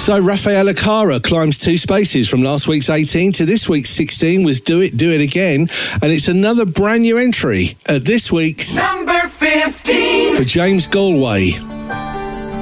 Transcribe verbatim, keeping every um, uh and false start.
So Rafaela Cara climbs two spaces from last week's eighteen to this week's sixteen with Do It, Do It Again. And it's another brand new entry at this week's number fifteen for James Galway.